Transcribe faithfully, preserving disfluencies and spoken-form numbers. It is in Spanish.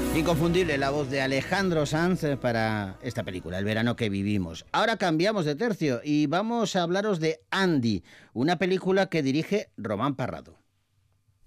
Inconfundible la voz de Alejandro Sanz para esta película, El verano que vivimos. Ahora cambiamos de tercio y vamos a hablaros de Andy, una película que dirige Román Parrado.